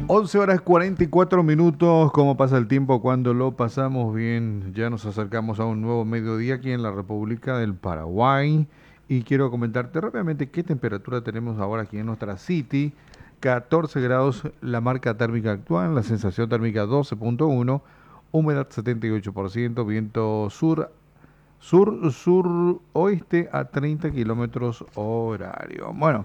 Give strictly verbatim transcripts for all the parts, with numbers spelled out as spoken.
once horas cuarenta y cuatro minutos. ¿Cómo pasa el tiempo cuando lo pasamos bien? Ya nos acercamos a un nuevo mediodía aquí en la República del Paraguay. Y quiero comentarte rápidamente qué temperatura tenemos ahora aquí en nuestra City. catorce grados la marca térmica actual, la sensación térmica doce punto uno, humedad setenta y ocho por ciento, viento sur, sur, sur, oeste a treinta kilómetros horario. Bueno.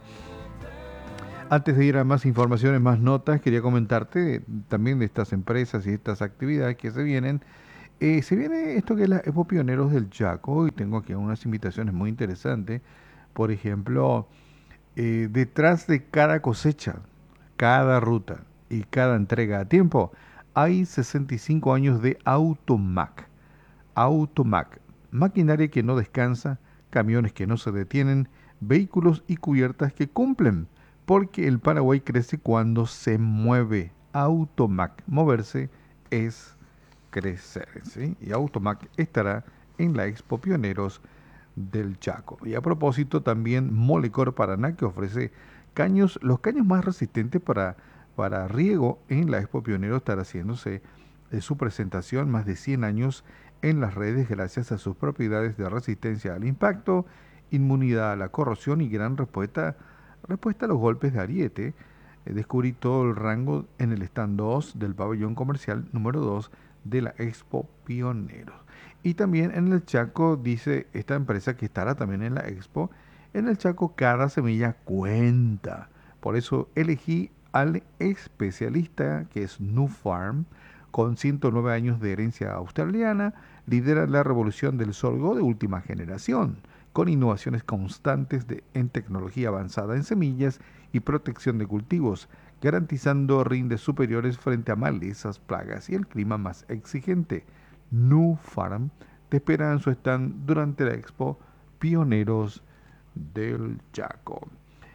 Antes de ir a más informaciones, más notas, quería comentarte también de estas empresas y estas actividades que se vienen. Eh, se viene esto que es la Expo Pioneros del Chaco y tengo aquí unas invitaciones muy interesantes. Por ejemplo, eh, detrás de cada cosecha, cada ruta y cada entrega a tiempo, hay sesenta y cinco años de Automac. Automac, maquinaria que no descansa, camiones que no se detienen, vehículos y cubiertas que cumplen, porque el Paraguay crece cuando se mueve. Automac, moverse es crecer, ¿sí? Y Automac estará en la Expo Pioneros del Chaco. Y a propósito, también Molecor Paraná, que ofrece caños, los caños más resistentes para, para riego en la Expo Pioneros, estará haciéndose eh, su presentación, más de cien años en las redes gracias a sus propiedades de resistencia al impacto, inmunidad a la corrosión y gran respuesta, respuesta a los golpes de ariete. Eh, descubrí todo el rango en el stand dos del pabellón comercial número dos de la Expo Pioneros. Y también en el Chaco, dice esta empresa que estará también en la Expo, en el Chaco cada semilla cuenta. Por eso elegí al especialista que es Nufarm, con ciento nueve años de herencia australiana, lidera la revolución del sorgo de última generación, con innovaciones constantes de, en tecnología avanzada en semillas y protección de cultivos, garantizando rindes superiores frente a malezas, plagas y el clima más exigente. Nufarm te espera en su stand durante la Expo Pioneros del Chaco.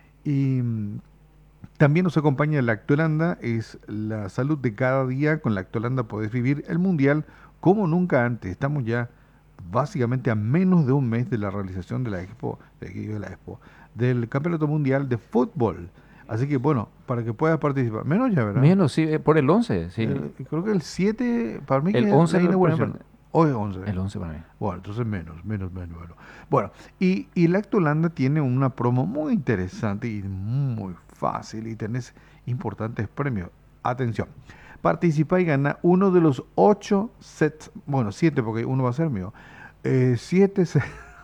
Y mm, también nos acompaña Lactolanda, es la salud de cada día. Con Lactolanda podés vivir el Mundial como nunca antes. Estamos ya básicamente a menos de un mes de la realización de la Expo, de, de la Expo, del Campeonato Mundial de Fútbol. Así que bueno, para que puedas participar, menos ya, ¿verdad? Menos, sí, eh, por el once, sí. El- creo que el siete para mí El que es once la lo ponen inauguración. para- Hoy es once. el once para mí. Bueno, entonces menos, menos, menos, menos. Bueno, y, y Lactolanda tiene una promo muy interesante y muy fácil y tenés importantes premios. Atención, participa y gana uno de los ocho sets, bueno, siete porque uno va a ser mío, eh, siete sets,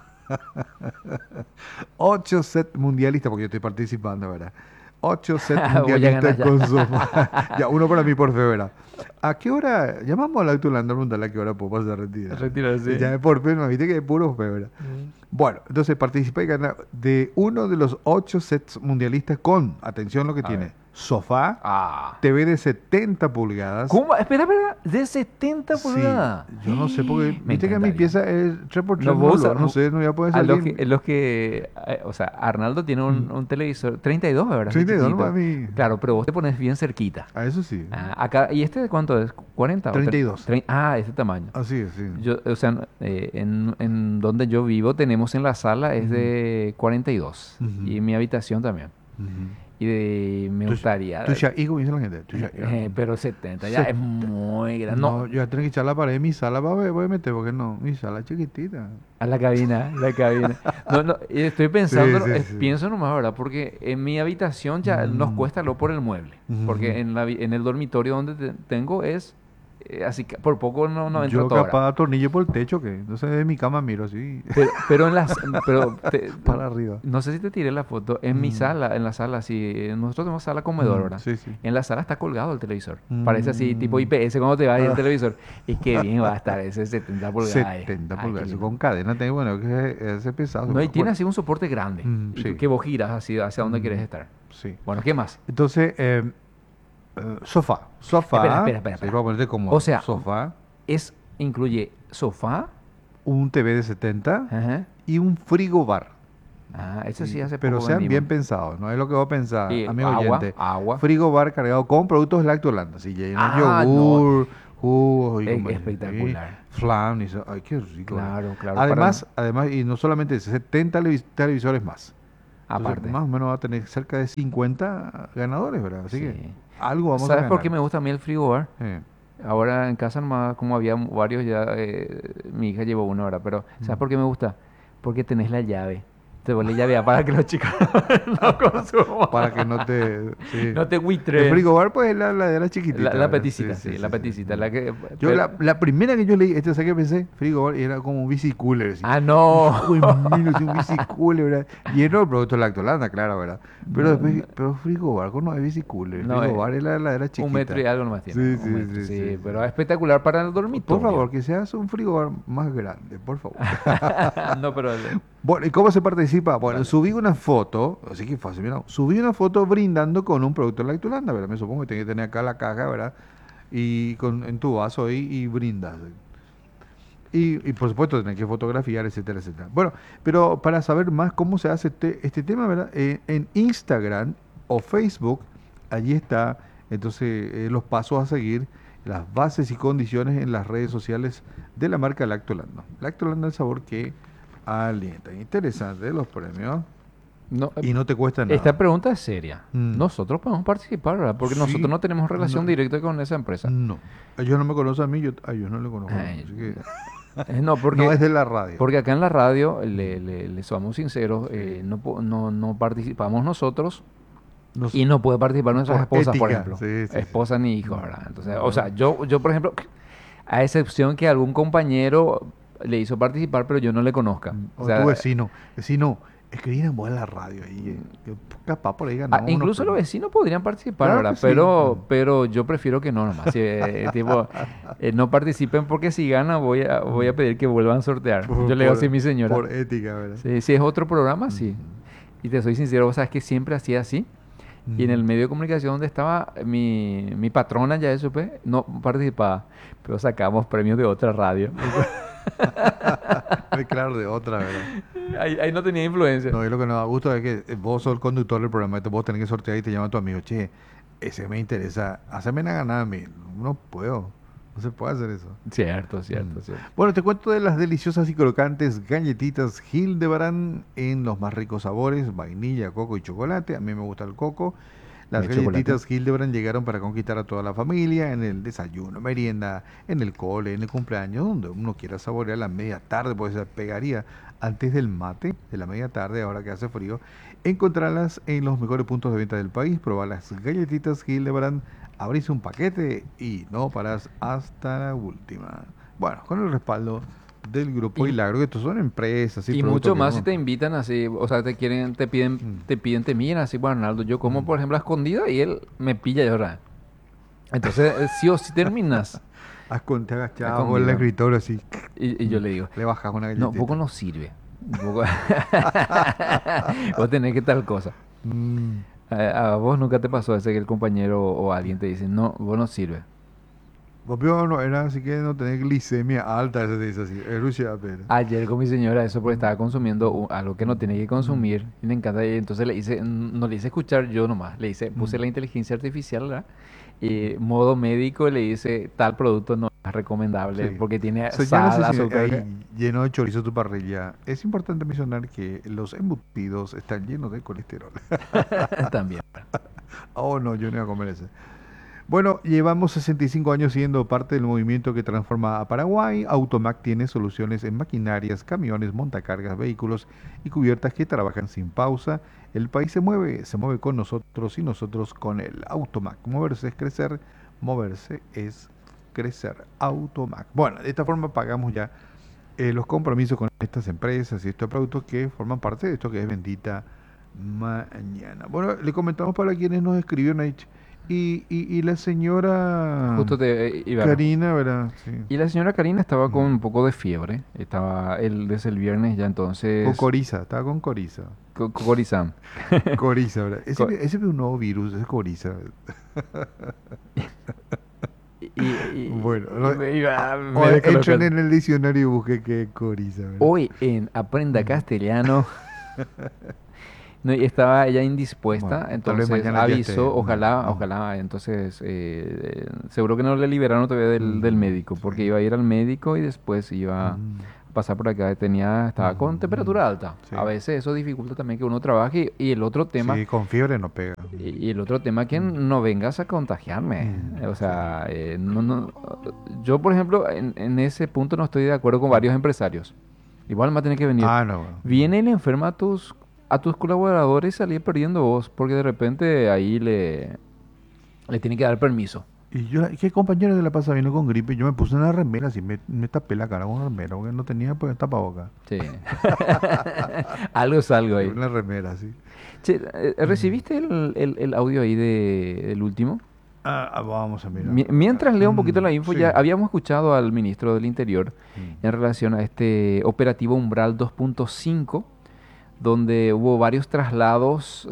ocho sets mundialistas porque yo estoy participando, ¿verdad? Ocho sets Vos ya mundialistas ganás ya. con sofá. Ya, uno para mí por febrero. ¿A qué hora? Llamamos a la Lactolanda a preguntarle a qué hora puedo pasar a retirar. Retiro, sí. Ya por febrero, viste que es puro febrero. Mm. Bueno, entonces participa y gana de uno de los ocho sets mundialistas con, atención lo que A tiene, ver. sofá, Ah. T V de setenta pulgadas. ¿Cómo? Espera, espera. De setenta Sí, pulgadas. yo no sé porque, Me viste que mi encantaría. pieza es tres por tres, No, no, vos, lo- no sé, no voy a poder a los salir. que, los que, eh, o sea, Arnaldo tiene un, Mm. un televisor treinta y dos, ¿verdad? Así treinta y dos chiquito. nomás a mí. Claro, pero vos te pones bien cerquita. A eso sí. Ah, acá, ¿y este de cuánto es? ¿cuarenta? o treinta y dos. tre- trein- ah, ese tamaño. Así es, sí. Yo, o sea, eh, en, en donde yo vivo tenemos en la sala es Ujú. de cuarenta y dos. Ujú. Y en mi habitación también. Ujú. Y de, me Tú- gustaría... Tú ya, y como dice la gente, tú ya, eh, pero setenta ya es setenta. muy grande. No, No, yo ya tengo que echar la pared de mi sala para ver, voy a meter, porque no, mi sala es chiquitita. a la cabina, la cabina. No, no, y estoy pensando, Sí, sí, eh, sí. pienso nomás, ¿verdad? Porque en mi habitación ya nos Mm. cuesta lo por el mueble. Ujú. Porque en, la, vi- en el dormitorio donde te- tengo es... eh, así que por poco no, no entra Yo toda capaz hora. atornillo por el techo, que entonces de mi cama miro así, Pero, pero en las... Pero te- para arriba. no sé si te tiré la foto. En mi Mm. sala, en la sala, sí. Nosotros tenemos sala comedor, Mm, ¿verdad? sí, sí. En la sala está colgado el televisor. Parece así, tipo Mm. I P S cuando te vas y el Ah. televisor. Y qué bien va a estar ese setenta pulgadas. ahí. setenta Ay, pulgadas, qué eso lindo. con cadena, te digo, bueno, que es pesado. No, y tiene Bueno, así un soporte grande. Mm, y sí. que vos giras así hacia donde Mm. quieres estar. sí. Bueno, ¿qué más? Entonces, eh, eh, sofá, sofá, Espera, espera, espera, sí, espera. vamos a ponerte como O sea, sofá, Es, incluye sofá. un T V de setenta Ajá. y un frigobar. Ah, eso sí Sí, hace pero poco sean vendimos. bien pensados, no es lo que vos pensás, Y amigo agua, oyente. agua. Frigobar cargado con productos Lactolanda, si lleno Ah, yogur, jugos y Es como- espectacular. y flan y eso. Ay, qué rico. Claro, claro. Además, para- además, y no solamente eso, setenta televis- televisores más. Entonces, Aparte. más o menos va a tener cerca de cincuenta ganadores, ¿verdad? Así que Sí. algo vamos a ¿Sabes por ganar. qué me gusta a mí el frigobar? Eh, Ahora en casa nomás, como había varios ya, eh, mi hija llevó uno ahora, pero ¿sabes mm. por qué me gusta? Porque tenés la llave. Te vuelve llave para que los chicos no consuman. Para que no te... Sí. No te El buitren. frigobar, pues, es la heladera La, chiquitita, la ¿verdad? peticita, sí, la peticita. Mm. La que, Yo pero- la, la primera que yo leí, esto, ¿sabes qué pensé? Frigobar era como un bicicooler, así. ah, no. Hijo de mil, es un bicicooler, ¿verdad? Lleno de productos lactolanda, claro, ¿verdad? Pero No, no, después, pero frigobar no es bicicooler. no, eh, Frigobar es la heladera un metro y chiquita. algo nomás tiene. Sí, Un sí, metro, sí, sí, sí, pero sí. es espectacular para el Por dormitorio. favor, que seas un frigobar más grande, por favor. No, pero el- Bueno, ¿y cómo se participa? Bueno, dale. subí una foto, así que fácil, mira, subí una foto brindando con un producto de Lactolanda, ¿verdad? Me supongo que tiene que tener acá la caja, ¿verdad? Y con, en tu vaso ahí y brindas. Y, y por supuesto tenés que fotografiar, etcétera, etcétera. Bueno, pero para saber más cómo se hace este, este tema, ¿verdad? Eh, en Instagram o Facebook, allí está, entonces, eh, los pasos a seguir, las bases y condiciones en las redes sociales de la marca Lactolanda. Lactolanda, el sabor que alienta. Interesante, los premios. no, eh, Y no te cuesta esta nada. pregunta es seria. Mm. Nosotros podemos participar, ¿verdad? Porque nosotros Sí, no tenemos relación no, directa con esa empresa. no. Ellos no me conocen a mí, yo a ellos no le conozco. Ay, Así que Eh, No, porque, no es de la radio. porque acá en la radio, le, le, le somos sinceros, eh, no, po- no, no participamos nosotros No sé. y no puede participar nuestras Por esposas, por ética, ejemplo. sí, sí, sí. Esposa ni hijos, ¿verdad? Entonces, o No. sea, yo, yo, por ejemplo, a excepción que algún compañero le hizo participar, pero yo no le conozca. O, O sea, tu vecino. Vecino, escribir en voz en la radio ahí. eh, que capaz por ahí ah, ganamos. unos incluso los premios. vecinos podrían participar, Claro ¿verdad? que sí. Pero, Mm. pero yo prefiero que no nomás. Si, eh, tipo, eh, no participen porque si ganan voy a, voy a pedir que vuelvan a sortear. Por- Yo le digo por- así a mi señora. Por ética, ¿verdad? Sí, si es otro programa, sí. Y te soy sincero, vos sabes que siempre hacía así. Y en el medio de comunicación donde estaba mi, mi patrona ya de supe, no participaba, pero sacamos premios de otra radio. Es claro, de otra, ¿verdad? Ahí, ahí no tenía influencia. No, y lo que nos da gusto es que eh, vos sos el conductor del programa, entonces vos tenés que sortear y te llama tu amigo, che, ese me interesa, haceme una ganada a mí. No puedo, no se puede hacer eso. Cierto, cierto, Mm. cierto. Bueno, te cuento de las deliciosas y crocantes galletitas Hildebrand en los más ricos sabores, vainilla, coco y chocolate. A mí me gusta el coco. Las ¿De galletitas Hildebrand llegaron para conquistar a toda la familia en el desayuno, merienda, en el cole, en el cumpleaños, donde uno quiera saborear la media tarde, pues se pegaría antes del mate de la media tarde, ahora que hace frío. Encontrarlas en los mejores puntos de venta del país, probar las galletitas Hildebrand, abrís un paquete y no parás hasta la última. Bueno, con el respaldo del Grupo Y- Hilagro, que estos son empresas Y productos mucho que más uno- si te invitan así, o sea, te quieren, te piden, Mm. te piden, te miran así, bueno, Arnaldo, yo como Mm. por ejemplo a escondida y él me pilla y ahora. Entonces, eh, sí o sí terminas. Haz con- te agachado Escondido. con el escritorio así, Y, y yo le digo, le bajas una galletita. no, poco no sirve. Poco- Vos tenés que tal cosa. Mm. A, a vos nunca te pasó ese que el compañero o alguien te dice, no, vos no sirve. Vos peor no era así que no tenés glicemia alta, eso se dice así. Erucia apenas. Ayer con mi señora eso porque estaba consumiendo u- algo que no tiene que consumir y le encanta y entonces le hice, n- no le hice escuchar yo nomás, le hice, puse Mm. la inteligencia artificial, ¿verdad? Y modo médico le dice tal producto no es recomendable Sí. porque tiene Señoras y sal, señores, azúcar. ahí, lleno de chorizo tu parrilla. Es importante mencionar que los embutidos están llenos de colesterol. También. Oh, no, yo no iba a comer ese. Bueno, llevamos sesenta y cinco años siendo parte del movimiento que transforma a Paraguay. Automac tiene soluciones en maquinarias, camiones, montacargas, vehículos y cubiertas que trabajan sin pausa. El país se mueve, se mueve con nosotros y nosotros con él. Automac, moverse es crecer, moverse es crecer. Automac. Bueno, de esta forma pagamos ya eh, los compromisos con estas empresas y estos productos que forman parte de esto que es Bendita Mañana. Bueno, le comentamos para quienes nos escribieron ahí. Y, y, y la señora Justo te eh, iba a- Karina, ¿verdad? Sí. Y la señora Karina estaba con Mm. un poco de fiebre, estaba el, desde el viernes ya entonces... Con Coriza, estaba con Coriza. co- co- Corizam. Coriza, ¿verdad? Ese, Co- ese es un nuevo virus, es Coriza. Y, y- Bueno, y no- me iba- me O descolocó. entren en el diccionario y busquen qué es Coriza, ¿verdad? Hoy en Aprenda Castellano. No, y estaba ella indispuesta, Bueno, tal vez entonces mañana ya avisó, esté. ojalá, Mm. ojalá, entonces eh, eh, seguro que no le liberaron todavía del, del Mm, médico, porque sí. iba a ir al médico y después iba Mm. pasar por acá, tenía, estaba con Mm, temperatura alta. sí. A veces eso dificulta también que uno trabaje. Y, y el otro tema, Sí, con fiebre no pega. y, y el otro tema que Mm, no vengas a contagiarme. mm, O sí. sea, eh, no, no, yo por ejemplo, en, en ese punto no estoy de acuerdo con Mm. varios empresarios. Igual me va a tener que venir. Ah, no. Mm. Viene y le enferma a tus, a tus colaboradores y salir perdiendo vos, porque de repente ahí le, le tiene que dar permiso. Y yo, ¿qué compañero que la pasa vino con gripe? Yo me puse una remera así, me, me tapé la cara con una remera, porque no tenía pues tapabocas. Sí. Algo es algo Y ahí. una remera así. Che, eh, Mm. ¿recibiste el, el- el audio ahí de, del último? Ah, ah, vamos a mirar. Mi- Mientras leo un poquito Mm, la info, ya sí. habíamos escuchado al ministro del Interior Mm. en relación a este operativo Umbral dos punto cinco, donde hubo varios traslados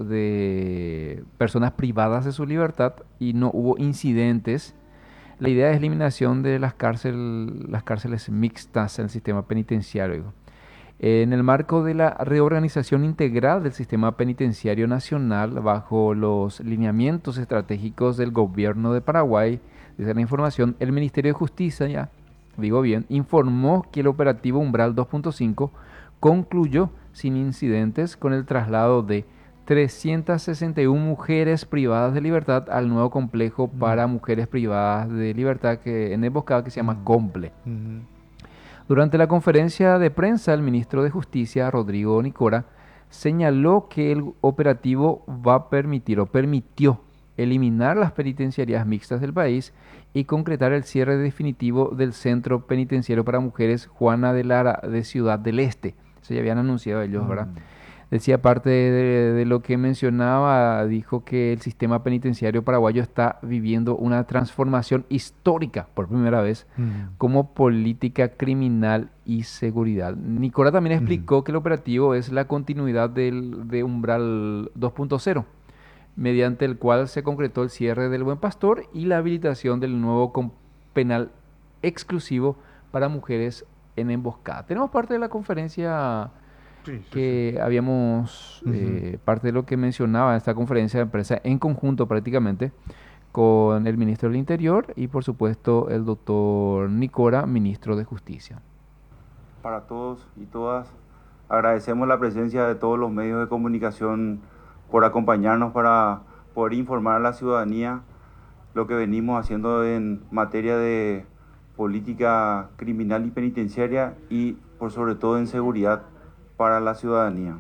de personas privadas de su libertad y no hubo incidentes. La idea es eliminación de las, cárcel, las cárceles mixtas en el sistema penitenciario. En el marco de la reorganización integral del sistema penitenciario nacional bajo los lineamientos estratégicos del gobierno de Paraguay, dice la información, el Ministerio de Justicia, ya digo bien, informó que el operativo Umbral dos punto cinco concluyó sin incidentes con el traslado de trescientas sesenta y una mujeres privadas de libertad al nuevo complejo Mm. para mujeres privadas de libertad que en Emboscada que se llama Mm. Comple. Mhm. Durante la conferencia de prensa, el ministro de Justicia, Rodrigo Nicora, señaló que el operativo va a permitir o permitió eliminar las penitenciarías mixtas del país y concretar el cierre definitivo del Centro Penitenciario para Mujeres Juana de Lara de Ciudad del Este. Eso ya habían anunciado ellos, ¿verdad? Mm. Decía parte de, de lo que mencionaba, dijo que el sistema penitenciario paraguayo está viviendo una transformación histórica por primera vez Mm. como política criminal y seguridad. Nicola también Mm. explicó que el operativo es la continuidad del, de Umbral dos punto cero, mediante el cual se concretó el cierre del Buen Pastor y la habilitación del nuevo com- penal exclusivo para mujeres en emboscada. Tenemos parte de la conferencia Sí, sí, sí. que habíamos, Ujú. eh, parte de lo que mencionaba esta conferencia de prensa en conjunto prácticamente con el ministro del Interior y por supuesto el doctor Nicora, ministro de Justicia. Para todos y todas, agradecemos la presencia de todos los medios de comunicación por acompañarnos para poder informar a la ciudadanía lo que venimos haciendo en materia de política criminal y penitenciaria y por sobre todo en seguridad para la ciudadanía.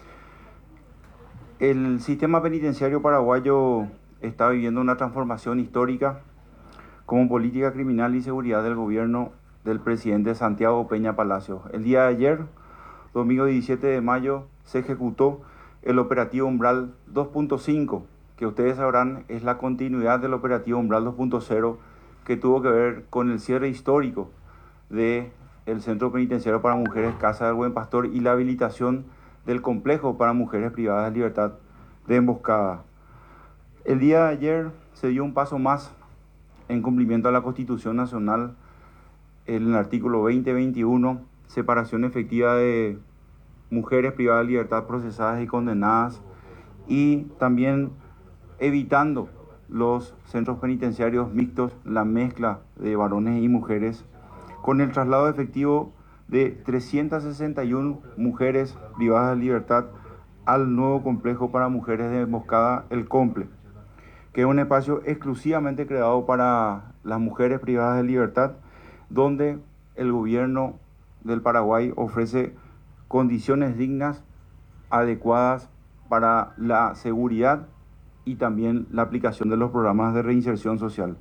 El sistema penitenciario paraguayo está viviendo una transformación histórica como política criminal y seguridad del gobierno del presidente Santiago Peña Palacios. El día de ayer, domingo diecisiete de mayo, se ejecutó el operativo Umbral dos punto cinco, que ustedes sabrán es la continuidad del operativo Umbral dos punto cero, que tuvo que ver con el cierre histórico del Centro Penitenciario para Mujeres Casa del Buen Pastor y la habilitación del complejo para mujeres privadas de libertad de Emboscada. El día de ayer se dio un paso más en cumplimiento a la Constitución Nacional, en el artículo veinte veintiuno, separación efectiva de mujeres privadas de libertad procesadas y condenadas, y también evitando los centros penitenciarios mixtos, la mezcla de varones y mujeres, con el traslado efectivo de trescientas sesenta y una mujeres privadas de libertad al nuevo complejo para mujeres de Emboscada, el Comple, que es un espacio exclusivamente creado para las mujeres privadas de libertad, donde el gobierno del Paraguay ofrece condiciones dignas, adecuadas para la seguridad y también la aplicación de los programas de reinserción social.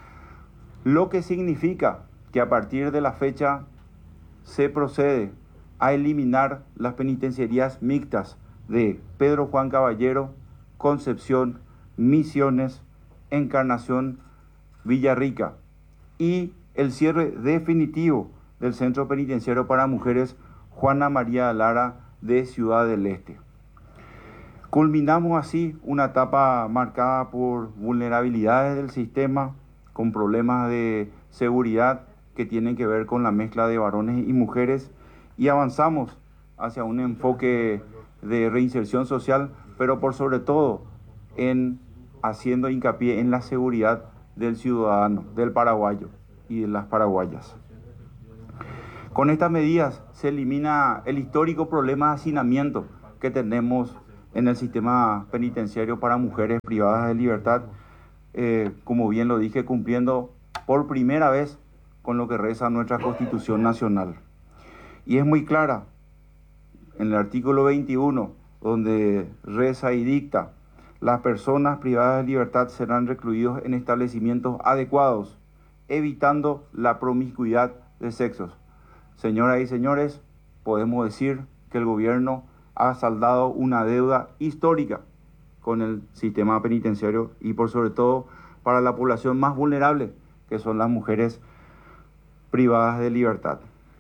Lo que significa que a partir de la fecha se procede a eliminar las penitenciarías mixtas de Pedro Juan Caballero, Concepción, Misiones, Encarnación, Villarrica, y el cierre definitivo del Centro Penitenciario para Mujeres Juana María Lara de Ciudad del Este. Culminamos así una etapa marcada por vulnerabilidades del sistema, con problemas de seguridad que tienen que ver con la mezcla de varones y mujeres, y avanzamos hacia un enfoque de reinserción social, pero por sobre todo en haciendo hincapié en la seguridad del ciudadano, del paraguayo y de las paraguayas. Con estas medidas se elimina el histórico problema de hacinamiento que tenemos en el sistema penitenciario para mujeres privadas de libertad, eh, como bien lo dije, cumpliendo por primera vez con lo que reza nuestra Constitución Nacional. Y es muy clara en el artículo veintiuno, donde reza y dicta: las personas privadas de libertad serán recluidos en establecimientos adecuados, evitando la promiscuidad de sexos. Señoras y señores, podemos decir que el gobierno ha saldado una deuda histórica con el sistema penitenciario y por sobre todo para la población más vulnerable, que son las mujeres privadas de libertad.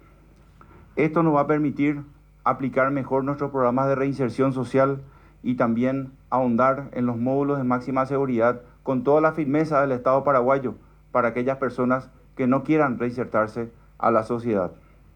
Esto nos va a permitir aplicar mejor nuestros programas de reinserción social y también ahondar en los módulos de máxima seguridad con toda la firmeza del Estado paraguayo para aquellas personas que no quieran reinsertarse a la sociedad.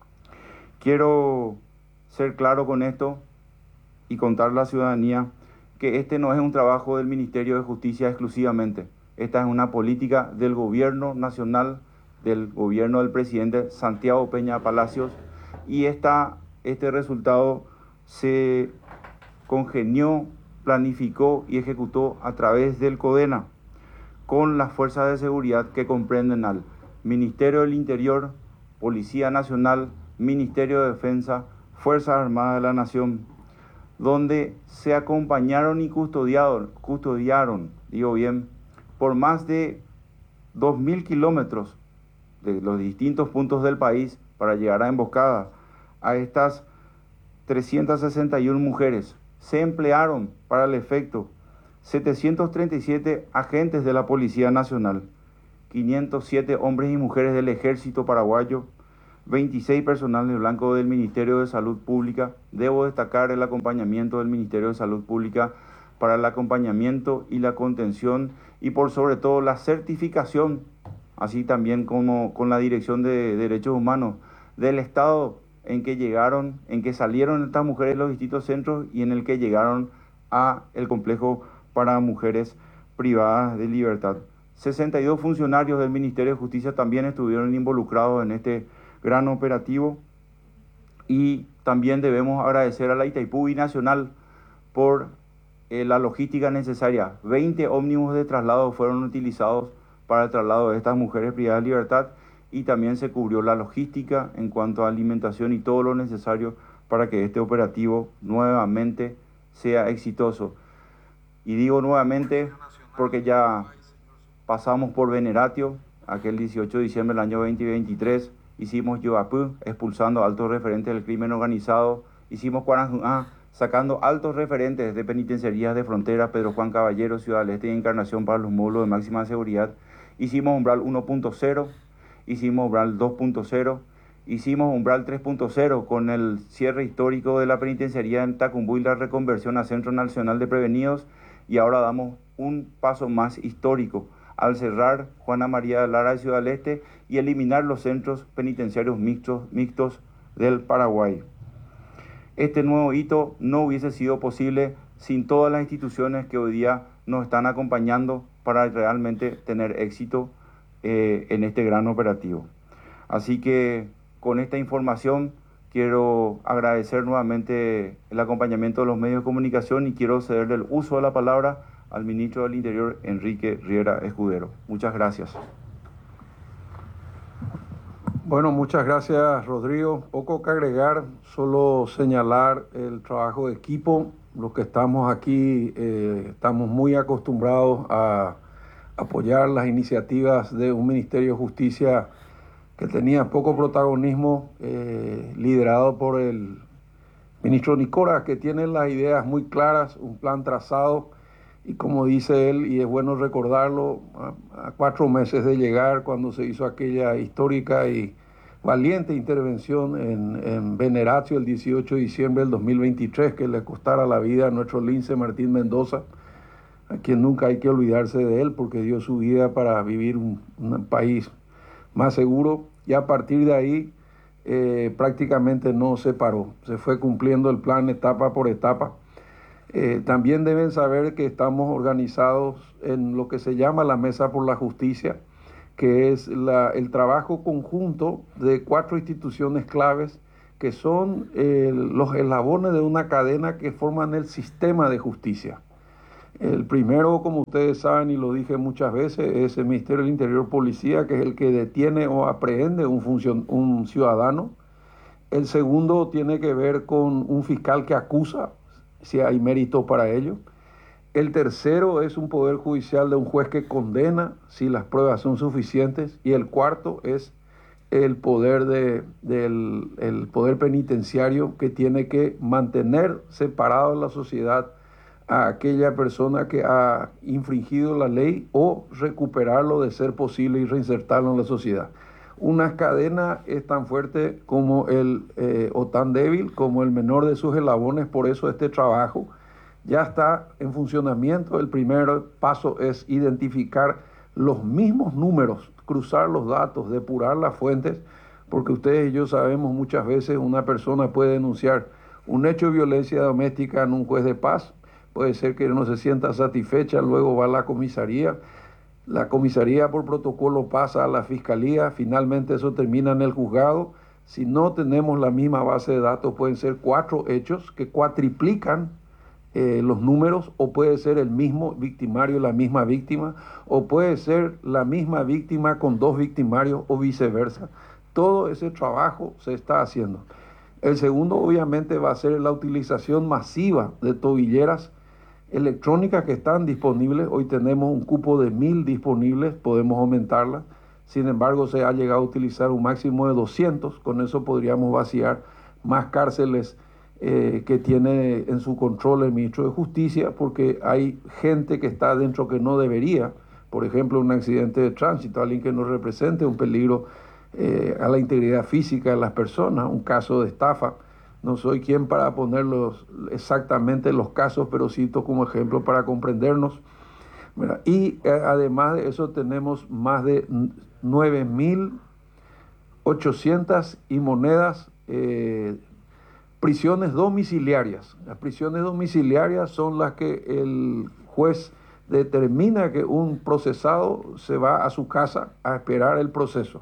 Quiero ser claro con esto y contar a la ciudadanía que este no es un trabajo del Ministerio de Justicia exclusivamente. Esta es una política del gobierno nacional, del gobierno del presidente Santiago Peña Palacios, y esta, este resultado se congenió, planificó y ejecutó a través del CODENA con las fuerzas de seguridad que comprenden al Ministerio del Interior, Policía Nacional, Ministerio de Defensa, Fuerzas Armadas de la Nación, donde se acompañaron y custodiaron, custodiaron, digo bien, por más de dos mil kilómetros de los distintos puntos del país para llegar a emboscada a estas trescientas sesenta y una mujeres. Se emplearon para el efecto setecientos treinta y siete agentes de la Policía Nacional, quinientos siete hombres y mujeres del Ejército Paraguayo, veintiséis personal de blanco del Ministerio de Salud Pública. Debo destacar el acompañamiento del Ministerio de Salud Pública para el acompañamiento y la contención y por sobre todo la certificación, así también como con la Dirección de Derechos Humanos del Estado en que llegaron, en que salieron estas mujeres de los distintos centros y en el que llegaron a el complejo para mujeres privadas de libertad. sesenta y dos funcionarios del Ministerio de Justicia también estuvieron involucrados en este gran operativo y también debemos agradecer a la Itaipú Binacional por eh, la logística necesaria. veinte ómnibus de traslado fueron utilizados para el traslado de estas mujeres privadas de libertad y también se cubrió la logística en cuanto a alimentación y todo lo necesario para que este operativo nuevamente sea exitoso. Y digo nuevamente porque ya pasamos por Veneratio, aquel dieciocho de diciembre del año veinte veintitrés, hicimos Yoapú, expulsando altos referentes del crimen organizado, hicimos Cuaranjuná, sacando altos referentes de penitenciarías de frontera, Pedro Juan Caballero, Ciudad del Este y Encarnación para los módulos de máxima seguridad, hicimos umbral uno punto cero, hicimos umbral dos punto cero, hicimos umbral tres punto cero con el cierre histórico de la penitenciaría en Tacumbú y la reconversión a Centro Nacional de Prevenidos, y ahora damos un paso más histórico al cerrar Juana María de Lara de Ciudad del Este y eliminar los centros penitenciarios mixtos, mixtos del Paraguay. Este nuevo hito no hubiese sido posible sin todas las instituciones que hoy día nos están acompañando para realmente tener éxito eh, en este gran operativo. Así que con esta información quiero agradecer nuevamente el acompañamiento de los medios de comunicación y quiero cederle el uso de la palabra al ministro del Interior, Enrique Riera Escudero. Muchas gracias. Bueno, muchas gracias, Rodrigo. Poco que agregar, solo señalar el trabajo de equipo. Los que estamos aquí eh, estamos muy acostumbrados a apoyar las iniciativas de un Ministerio de Justicia que tenía poco protagonismo, eh, liderado por el ministro Nicora, que tiene las ideas muy claras, un plan trazado, y como dice él, y es bueno recordarlo, a, a cuatro meses de llegar, cuando se hizo aquella histórica y valiente intervención en, en Veneratio el dieciocho de diciembre del dos mil veintitrés, que le costara la vida a nuestro lince Martín Mendoza, a quien nunca hay que olvidarse de él, porque dio su vida para vivir un, un país más seguro, y a partir de ahí eh, prácticamente no se paró, se fue cumpliendo el plan etapa por etapa. Eh, también deben saber que estamos organizados en lo que se llama la Mesa por la Justicia, que es la, el trabajo conjunto de cuatro instituciones claves que son eh, los eslabones de una cadena que forman el sistema de justicia. El primero, como ustedes saben y lo dije muchas veces, es el Ministerio del Interior Policía, que es el que detiene o aprehende un, funcion, un ciudadano. El segundo tiene que ver con un fiscal que acusa, si hay mérito para ello. El tercero es un poder judicial de un juez que condena si las pruebas son suficientes. Y el cuarto es el poder, de, del, el poder penitenciario, que tiene que mantener separado de la sociedad a aquella persona que ha infringido la ley o recuperarlo de ser posible y reinsertarlo en la sociedad. Una cadena es tan fuerte como el, eh, o tan débil como el menor de sus eslabones, por eso este trabajo ya está en funcionamiento. El primer paso es identificar los mismos números, cruzar los datos, depurar las fuentes, porque ustedes y yo sabemos muchas veces una persona puede denunciar un hecho de violencia doméstica en un juez de paz, puede ser que no se sienta satisfecha, luego va a la comisaría, la comisaría por protocolo pasa a la fiscalía, finalmente eso termina en el juzgado. Si no tenemos la misma base de datos, pueden ser cuatro hechos que cuatriplican eh, los números, o puede ser el mismo victimario, la misma víctima, o puede ser la misma víctima con dos victimarios o viceversa. Todo ese trabajo se está haciendo. El segundo, obviamente, va a ser la utilización masiva de tobilleras electrónicas que están disponibles. Hoy tenemos un cupo de mil disponibles, podemos aumentarla. Sin embargo, se ha llegado a utilizar un máximo de doscientos. Con eso podríamos vaciar más cárceles eh, que tiene en su control el ministro de Justicia, porque hay gente que está dentro que no debería. Por ejemplo, un accidente de tránsito, alguien que no represente un peligro eh, a la integridad física de las personas, un caso de estafa. No soy quien para poner los, exactamente los casos, pero cito como ejemplo para comprendernos. Mira, y eh, además de eso tenemos más de nueve mil ochocientas y monedas eh, prisiones domiciliarias. Las prisiones domiciliarias son las que el juez determina que un procesado se va a su casa a esperar el proceso.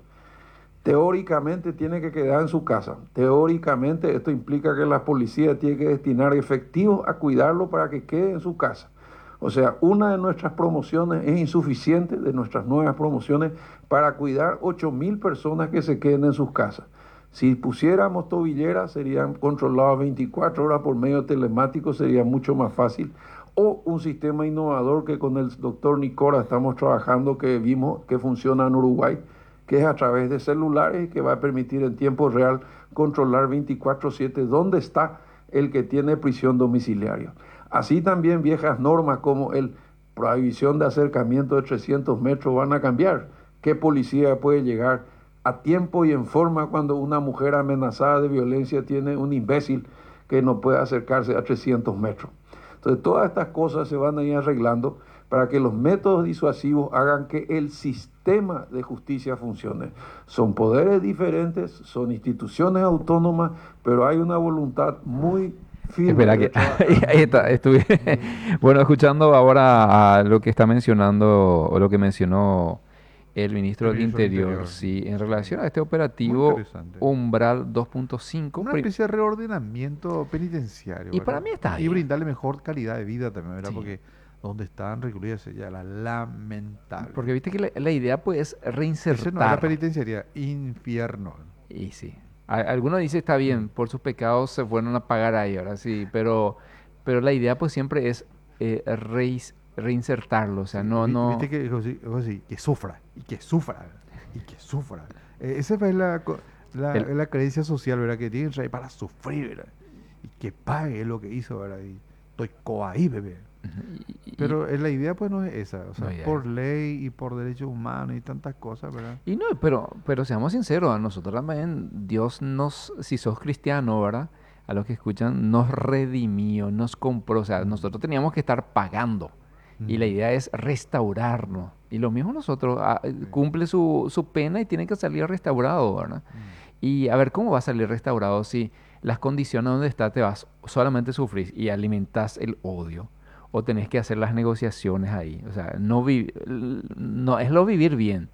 Teóricamente tiene que quedar en su casa. Teóricamente esto implica que la policía tiene que destinar efectivos a cuidarlo para que quede en su casa. O sea, una de nuestras promociones es insuficiente, de nuestras nuevas promociones, para cuidar ocho mil personas que se queden en sus casas. Si pusiéramos tobilleras, serían controladas veinticuatro horas por medio telemático, sería mucho más fácil. O un sistema innovador que con el doctor Nicora estamos trabajando, que vimos que funciona en Uruguay, que es a través de celulares y que va a permitir en tiempo real controlar veinticuatro siete dónde está el que tiene prisión domiciliaria. Así también viejas normas como el prohibición de acercamiento de trescientos metros van a cambiar. ¿Qué policía puede llegar a tiempo y en forma cuando una mujer amenazada de violencia tiene un imbécil que no puede acercarse a trescientos metros? Entonces todas estas cosas se van a ir arreglando para que los métodos disuasivos hagan que el sistema de justicia funcione. Son poderes diferentes, son instituciones autónomas, pero hay una voluntad muy firme. Espera, que ahí está, estuve bueno, escuchando ahora a lo que está mencionando, o lo que mencionó el ministro El del ministro del Interior, Interior. sí, en relación a este Muy operativo interesante. Umbral dos punto cinco. Una especie de reordenamiento penitenciario. Y ¿verdad? para mí está Y bien. brindarle mejor calidad de vida también, ¿verdad? Sí. Porque donde están recluidas ya la lamentable. Porque viste que la, la idea pues es Ese no es la reinsertar. penitenciaría, infierno. Y sí. A- Algunos dicen está bien, por sus pecados se fueron a pagar ahí, ahora sí, pero, pero la idea pues siempre es eh, reis- reinsertarlo, o sea, no, Vi- no... Viste que, José, José, que sufra, y que sufra, y que sufra. Eh, esa es la, co- la, El- la creencia social, ¿verdad? Que tienen que para sufrir, ¿verdad? Y que pague lo que hizo, ¿verdad? Y estoy ahí, bebé. y- y- Pero eh, la idea pues no es esa, o sea, No es idea. por ley y por derechos humanos y tantas cosas, ¿verdad? Y no, pero, pero seamos sinceros, a nosotros también Dios nos, si sos cristiano, ¿verdad? A los que escuchan, nos redimió, nos compró, o sea, nosotros teníamos que estar pagando. Y la Ujú. idea es restaurarnos. Y lo mismo nosotros, ah, cumple su, su pena y tiene que salir restaurado, ¿verdad? Y a ver, ¿cómo va a salir restaurado si las condiciones donde está te vas solamente sufrir y alimentas el odio? O tenés que hacer las negociaciones ahí. O sea, no, vi- l- no es lo vivir bien,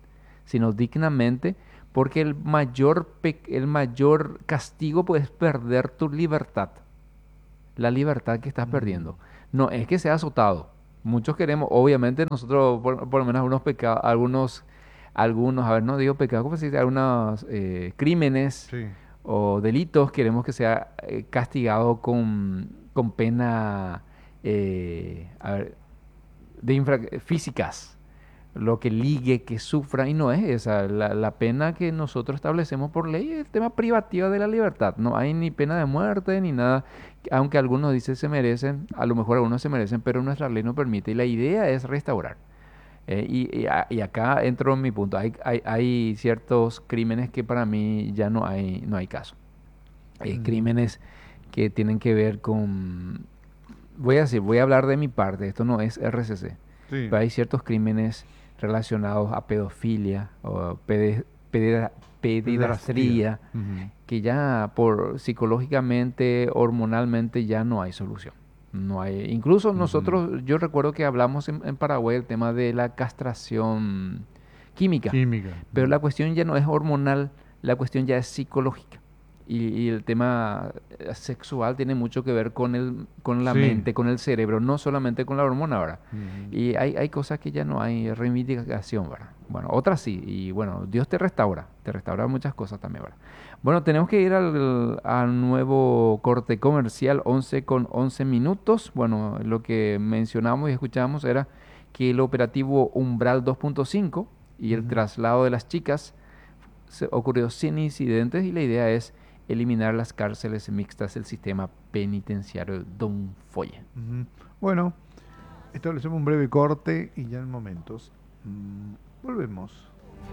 sino dignamente, porque el mayor, pe- el mayor castigo pues, es perder tu libertad, la libertad que estás Mm. perdiendo. No es que sea azotado. Muchos queremos, obviamente nosotros, por, por lo menos algunos pecados, algunos, algunos, a ver, no digo pecados, ¿cómo se dice? Algunos eh, crímenes Sí. o delitos queremos que sea eh, castigado con, con pena, eh, a ver, de infra- físicas, lo que ligue, que sufra, y no es esa. La, la pena que nosotros establecemos por ley es el tema privativo de la libertad. No hay ni pena de muerte ni nada, aunque algunos dicen se merecen, a lo mejor algunos se merecen, pero nuestra ley no permite. Y la idea es restaurar. Eh, y, y a- y acá entro en mi punto. Hay, hay, hay ciertos crímenes que para mí ya no hay, no hay caso. Eh, Mm. crímenes que tienen que ver con... Voy a decir, voy a hablar de mi parte, esto no es R C C, Sí. pero hay ciertos crímenes relacionados a pedofilia o pede- pedera- pederastría Ujú. que ya por psicológicamente, hormonalmente ya no hay solución. No hay, incluso Ujú. nosotros, yo recuerdo que hablamos en, en Paraguay el tema de la castración química, Química. pero Mm. la cuestión ya no es hormonal, la cuestión ya es psicológica. Y, y el tema eh, sexual tiene mucho que ver con el, con la Sí. mente, con el cerebro, no solamente con la hormona ahora. Ujú. Y hay, hay cosas que ya no hay reivindicación, ¿verdad? Bueno, otras sí. Y bueno, Dios te restaura, te restaura muchas cosas también, ¿verdad? Bueno, tenemos que ir al, al nuevo corte comercial, once con once minutos. Bueno, lo que mencionamos y escuchamos era que el operativo Umbral dos punto cinco y el Ujú. traslado de las chicas se ocurrió sin incidentes y la idea es eliminar las cárceles mixtas del sistema penitenciario Don Folle. Ujú. Bueno, establecemos un breve corte y ya en momentos mm, volvemos.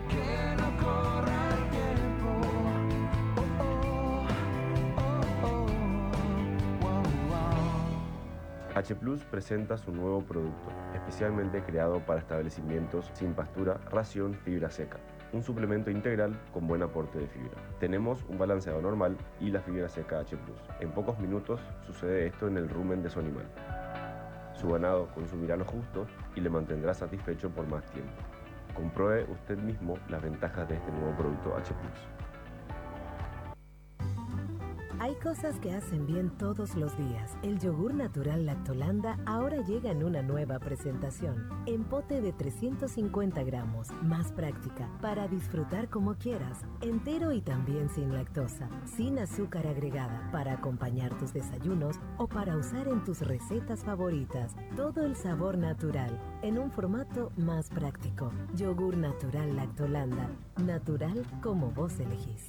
H Plus presenta su nuevo producto, especialmente creado para establecimientos sin pastura, ración fibra seca. Un suplemento integral con buen aporte de fibra. Tenemos un balanceado normal y la fibra seca H Plus. En pocos minutos sucede esto en el rumen de su animal. Su ganado consumirá lo justo y le mantendrá satisfecho por más tiempo. Compruebe usted mismo las ventajas de este nuevo producto H Plus. Hay cosas que hacen bien todos los días. El yogur natural Lactolanda ahora llega en una nueva presentación. En pote de trescientos cincuenta gramos, más práctica, para disfrutar como quieras. Entero y también sin lactosa, sin azúcar agregada, para acompañar tus desayunos o para usar en tus recetas favoritas. Todo el sabor natural, en un formato más práctico. Yogur natural Lactolanda, natural como vos elegís.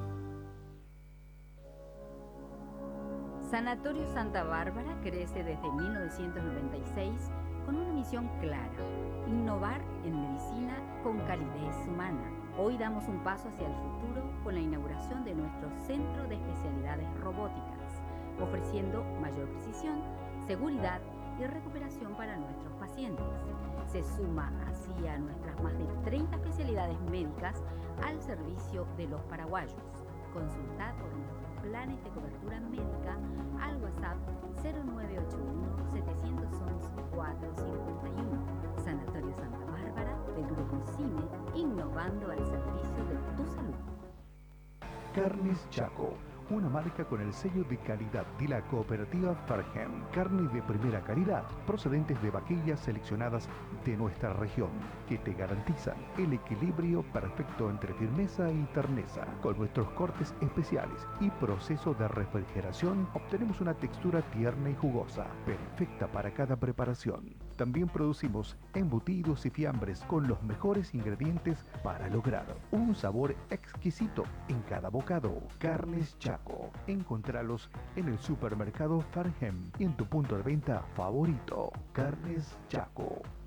Sanatorio Santa Bárbara crece desde mil novecientos noventa y seis con una misión clara: innovar en medicina con calidez humana. Hoy damos un paso hacia el futuro con la inauguración de nuestro Centro de Especialidades Robóticas, ofreciendo mayor precisión, seguridad y recuperación para nuestros pacientes. Se suma así a nuestras más de treinta especialidades médicas al servicio de los paraguayos. Consulta por nuestros planes de cobertura médica al WhatsApp cero nueve ocho uno, siete uno uno, cuatro cinco uno. Sanatorio Santa Bárbara del Grupo Cine, innovando al servicio de tu salud. Carnes Chaco, una marca con el sello de calidad de la cooperativa Farhem. Carne de primera calidad, procedentes de vaquillas seleccionadas de nuestra región, que te garantizan el equilibrio perfecto entre firmeza y terneza. Con nuestros cortes especiales y proceso de refrigeración, obtenemos una textura tierna y jugosa, perfecta para cada preparación. También producimos embutidos y fiambres con los mejores ingredientes para lograr un sabor exquisito en cada bocado. Carnes Chaco. Encontralos en el supermercado Farhem y en tu punto de venta favorito. Carnes Chaco.